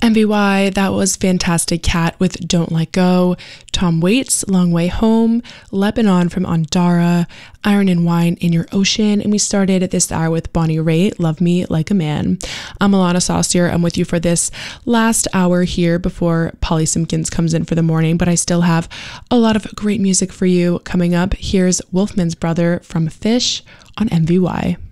MVY, that was fantastic. Cat with Don't Let Go, Tom Waits, Long Way Home, Lebanon from Andara, Iron and Wine, In Your Ocean, and we started this hour with Bonnie Raitt, Love Me Like a Man. I'm Alana Saucier. I'm with you for this last hour here before Polly Simpkins comes in for the morning, but I still have a lot of great music for you coming up. Here's Wolfman's Brother from Fish on MVY.